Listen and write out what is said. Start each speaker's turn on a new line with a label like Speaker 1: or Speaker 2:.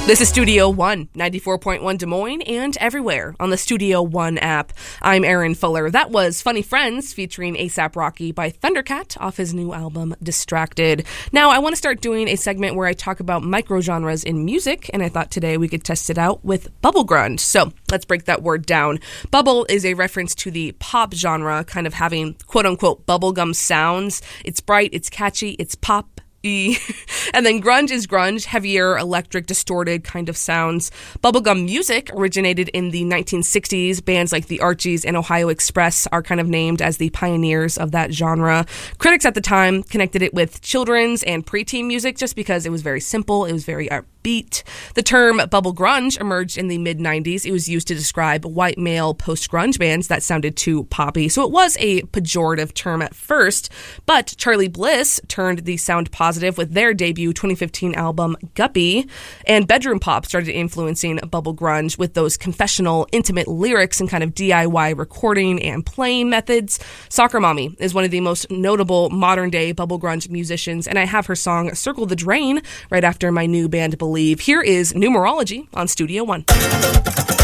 Speaker 1: This is Studio One, 94.1 Des Moines and everywhere on the Studio One app. I'm Aaron Fuller. That was Funny Friends featuring A$AP Rocky by Thundercat off his new album, Distracted. Now, I want to start doing a segment where I talk about microgenres in music, and I thought today we could test it out with bubble grunge. So let's break that word down. Bubble is a reference to the pop genre, kind of having quote-unquote bubblegum sounds. It's bright, it's catchy, it's pop. And then grunge is grunge, heavier, electric, distorted kind of sounds. Bubblegum music originated in the 1960s. Bands like the Archies and Ohio Express are kind of named as the pioneers of that genre. Critics at the time connected it with children's and preteen music just because it was very simple, it was very upbeat. The term bubble grunge emerged in the mid-90s. It was used to describe white male post-grunge bands that sounded too poppy. So it was a pejorative term at first, but Charlie Bliss turned the sound positive with their debut 2015 album Guppy, and bedroom pop started influencing bubble grunge with those confessional, intimate lyrics and kind of DIY recording and playing methods. Soccer Mommy is one of the most notable modern-day bubble grunge musicians, and I have her song Circle the Drain right after my new band Believe. Here is Numerology on Studio One.